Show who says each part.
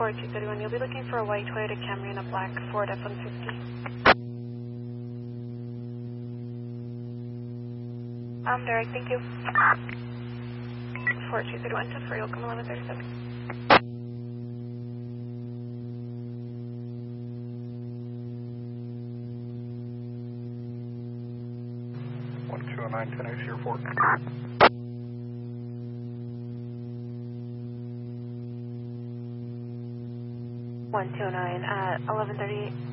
Speaker 1: 4231, you'll be looking for a white Toyota Camry and a black Ford F-150. Direct, thank you. 4231, 10 for Yoakum 1137.
Speaker 2: 1209, 10 your Fort.
Speaker 1: 129 at 1138.